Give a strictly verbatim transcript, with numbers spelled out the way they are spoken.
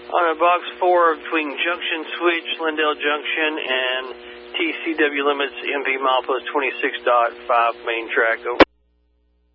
On a box four between Junction Switch, Lindell Junction, and T C W limits M V milepost twenty-six point five main track. Over.